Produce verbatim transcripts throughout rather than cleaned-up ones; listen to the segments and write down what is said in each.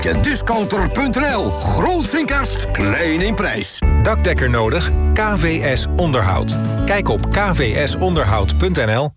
Discounter punt n l. Groot in kerst, klein in prijs. Dakdekker nodig? K V S Onderhoud. Kijk op k v s onderhoud punt n l.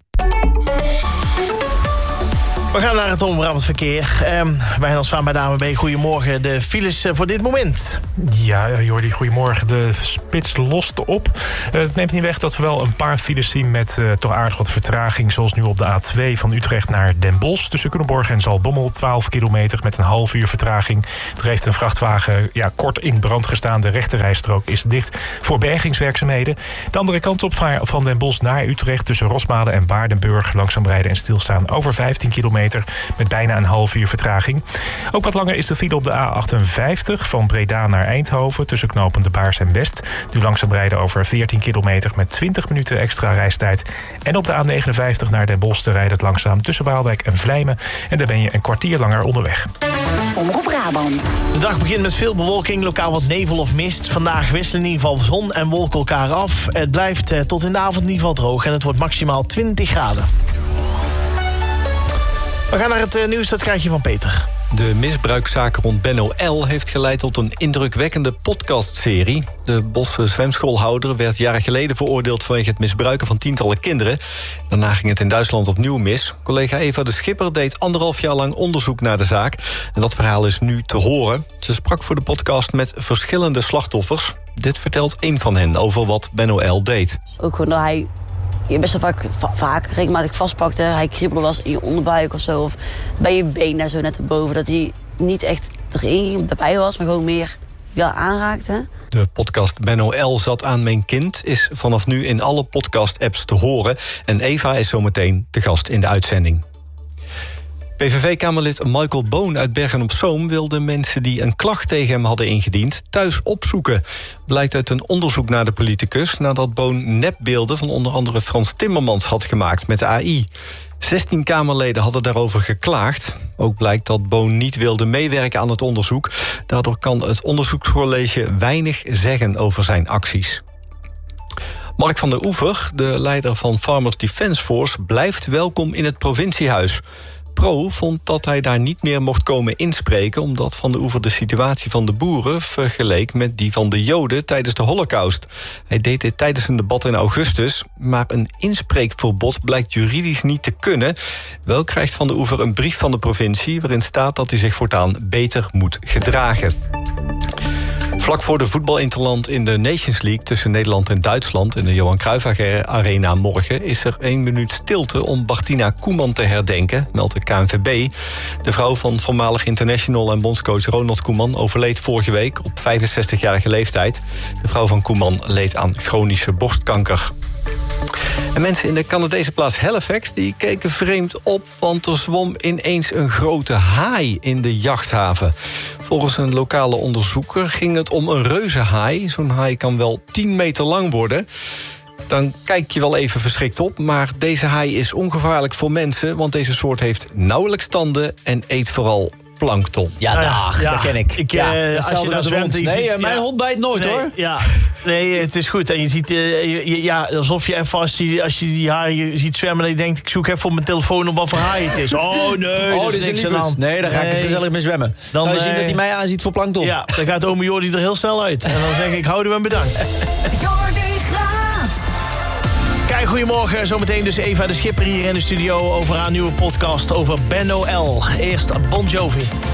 We gaan naar het Brabants verkeer. Um, wij als van bij de A N W B, goedemorgen. De files voor dit moment. Ja, Jordi, goedemorgen. De spits lost op. Uh, het neemt niet weg dat we wel een paar files zien met uh, toch aardig wat vertraging. Zoals nu op de A twee van Utrecht naar Den Bosch. Tussen Culemborg en Zaltbommel, twaalf kilometer met een half uur vertraging. Er heeft een vrachtwagen ja, kort in brand gestaan. De rechterrijstrook is dicht voor bergingswerkzaamheden. De andere kant op van Den Bosch naar Utrecht tussen Rosmalen en Waardenburg. Langzaam rijden en stilstaan over vijftien kilometer. Met bijna een half uur vertraging. Ook wat langer is de file op de A achtenvijftig van Breda naar Eindhoven tussen knooppunt De Baars en West. Nu langzaam rijden over veertien kilometer met twintig minuten extra reistijd. En op de A negenenvijftig naar Den Bosch rijdt het langzaam tussen Waalwijk en Vlijmen. En daar ben je een kwartier langer onderweg. Omroep Brabant. De dag begint met veel bewolking, lokaal wat nevel of mist. Vandaag wisselen in ieder geval zon en wolken elkaar af. Het blijft eh, tot in de avond in ieder geval droog en het wordt maximaal twintig graden. We gaan naar het uh, nieuws, dat krijg je van Peter. De misbruikzaak rond Benno L. heeft geleid tot een indrukwekkende podcastserie. De Bosse zwemschoolhouder werd jaren geleden veroordeeld vanwege het misbruiken van tientallen kinderen. Daarna ging het in Duitsland opnieuw mis. Collega Eva de Schipper deed anderhalf jaar lang onderzoek naar de zaak. En dat verhaal is nu te horen. Ze sprak voor de podcast met verschillende slachtoffers. Dit vertelt één van hen over wat Benno L. deed. Ook gewoon dat hij je best wel vaak, va- vaak regelmatig vastpakte. Hij kriebelde was in je onderbuik of zo. Of bij je been zo net erboven. Dat hij niet echt erin bij was, maar gewoon meer wel aanraakte. De podcast Benno L. zat aan mijn kind is vanaf nu in alle podcast-apps te horen. En Eva is zometeen de gast in de uitzending. P V V-kamerlid Michael Boon uit Bergen-op-Zoom wilde mensen die een klacht tegen hem hadden ingediend thuis opzoeken. Blijkt uit een onderzoek naar de politicus nadat Boon nepbeelden van onder andere Frans Timmermans had gemaakt met de A I. zestien Kamerleden hadden daarover geklaagd. Ook blijkt dat Boon niet wilde meewerken aan het onderzoek. Daardoor kan het onderzoekscollege weinig zeggen over zijn acties. Mark van der Oever, de leider van Farmers Defence Force, blijft welkom in het provinciehuis. Pro vond dat hij daar niet meer mocht komen inspreken, omdat Van der Oever de situatie van de boeren vergeleek met die van de Joden tijdens de Holocaust. Hij deed dit tijdens een debat in augustus, maar een inspreekverbod blijkt juridisch niet te kunnen. Wel krijgt Van der Oever een brief van de provincie waarin staat dat hij zich voortaan beter moet gedragen. Vlak voor de voetbalinterland in de Nations League tussen Nederland en Duitsland in de Johan Cruijff Arena morgen is er één minuut stilte om Bartina Koeman te herdenken, meldt de K N V B. De vrouw van voormalig international en bondscoach Ronald Koeman overleed vorige week op vijfenzestigjarige leeftijd. De vrouw van Koeman leed aan chronische borstkanker. En mensen in de Canadese plaats Halifax die keken vreemd op, want er zwom ineens een grote haai in de jachthaven. Volgens een lokale onderzoeker ging het om een reuzenhaai. Zo'n haai kan wel tien meter lang worden. Dan kijk je wel even verschrikt op, maar deze haai is ongevaarlijk voor mensen, want deze soort heeft nauwelijks tanden en eet vooral plankton. Ja, dag, ja, dat ken ik. ik ja, uh, als je daar zwemt... Nee, ziet, uh, mijn ja. hond bijt nooit, nee, hoor. Ja, nee, het is goed. En je ziet, uh, ja, alsof je even, als je, als je die haaien ziet zwemmen, dat je denkt, ik zoek even op mijn telefoon op wat voor haai het is. Oh, nee, oh, dat is niks aan de hand. Nee, daar ga ik nee. er gezellig mee zwemmen. Dan zou je zien uh, dat hij mij aanziet voor plankton. Ja, dan gaat ome Jordi er heel snel uit. En dan zeg ik, houdoe en bedankt. Kijk, goedemorgen. Zometeen dus Eva de Schipper hier in de studio over haar nieuwe podcast over Benno L. Eerst Bon Jovi.